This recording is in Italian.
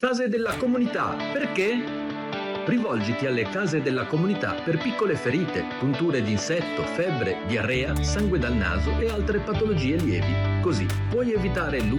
Case della comunità, perché? Rivolgiti alle case della comunità per piccole ferite, punture di insetto, febbre, diarrea, sangue dal naso e altre patologie lievi. Così puoi evitare